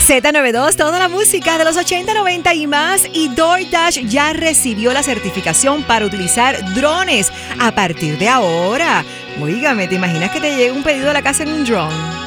Z92, toda la música de los 80, 90 y más. Y DoorDash ya recibió la certificación para utilizar drones a partir de ahora. Óigame, ¿te imaginas que te llegue un pedido a la casa en un drone?